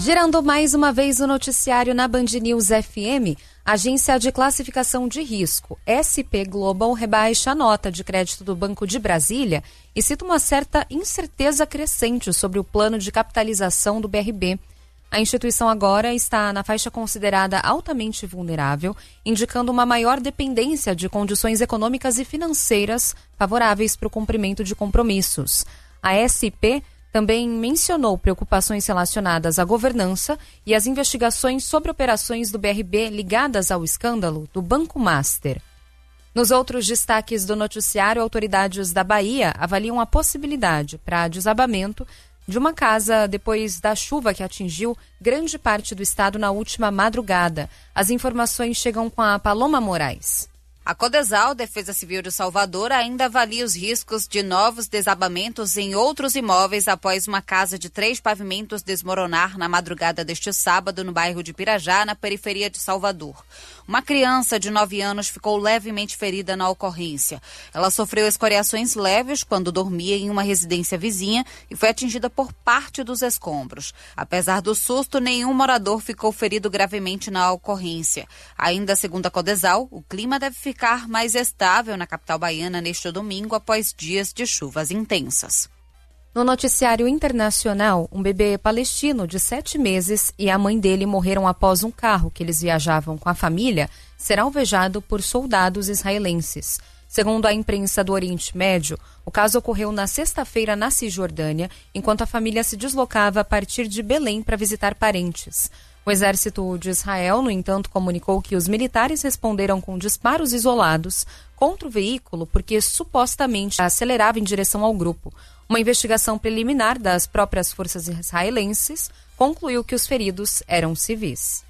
Girando mais uma vez o noticiário na Band News FM, a Agência de Classificação de Risco, SP Global, rebaixa a nota de crédito do Banco de Brasília e cita uma certa incerteza crescente sobre o plano de capitalização do BRB. A instituição agora está na faixa considerada altamente vulnerável, indicando uma maior dependência de condições econômicas e financeiras favoráveis para o cumprimento de compromissos. A SP também mencionou preocupações relacionadas à governança e às investigações sobre operações do BRB ligadas ao escândalo do Banco Master. Nos outros destaques do noticiário, autoridades da Bahia avaliam a possibilidade para desabamento de uma casa depois da chuva que atingiu grande parte do estado na última madrugada. As informações chegam com a Paloma Moraes. A Codesal, Defesa Civil de Salvador, ainda avalia os riscos de novos desabamentos em outros imóveis após uma casa de 3 pavimentos desmoronar na madrugada deste sábado no bairro de Pirajá, na periferia de Salvador. Uma criança de 9 anos ficou levemente ferida na ocorrência. Ela sofreu escoriações leves quando dormia em uma residência vizinha e foi atingida por parte dos escombros. Apesar do susto, nenhum morador ficou ferido gravemente na ocorrência. Ainda segundo a Codesal, o clima deve ficar mais estável na capital baiana neste domingo após dias de chuvas intensas. No noticiário internacional, um bebê palestino de 7 meses e a mãe dele morreram após um carro que eles viajavam com a família ser alvejado por soldados israelenses. Segundo a imprensa do Oriente Médio, o caso ocorreu na sexta-feira na Cisjordânia, enquanto a família se deslocava a partir de Belém para visitar parentes. O exército de Israel, no entanto, comunicou que os militares responderam com disparos isolados contra o veículo porque supostamente acelerava em direção ao grupo. Uma investigação preliminar das próprias forças israelenses concluiu que os feridos eram civis.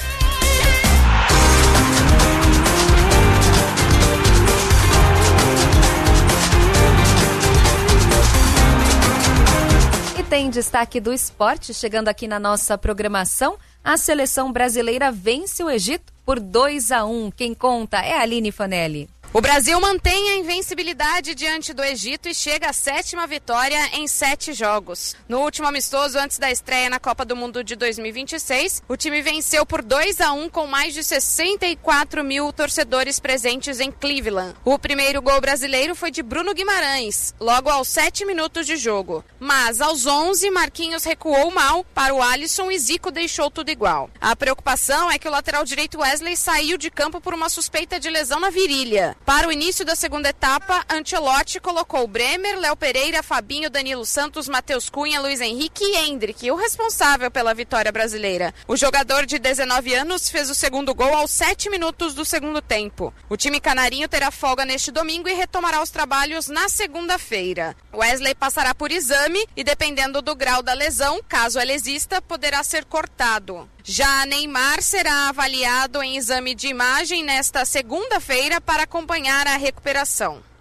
E tem destaque do esporte chegando aqui na nossa programação. A seleção brasileira vence o Egito por 2-1. Quem conta é a Aline Fanelli. O Brasil mantém a invencibilidade diante do Egito e chega à 7ª vitória em 7 jogos. No último amistoso, antes da estreia na Copa do Mundo de 2026, o time venceu por 2-1 com mais de 64 mil torcedores presentes em Cleveland. O primeiro gol brasileiro foi de Bruno Guimarães, logo aos 7 minutos de jogo. Mas aos 11, Marquinhos recuou mal para o Alisson e Zico deixou tudo igual. A preocupação é que o lateral direito Wesley saiu de campo por uma suspeita de lesão na virilha. Para o início da segunda etapa, Ancelotti colocou Bremer, Léo Pereira, Fabinho, Danilo Santos, Matheus Cunha, Luiz Henrique e Endrick, o responsável pela vitória brasileira. O jogador de 19 anos fez o segundo gol aos 7 minutos do segundo tempo. O time canarinho terá folga neste domingo e retomará os trabalhos na segunda-feira. Wesley passará por exame e, dependendo do grau da lesão, caso ela exista, poderá ser cortado. Já Neymar será avaliado em exame de imagem nesta segunda-feira para acompanhar a recuperação.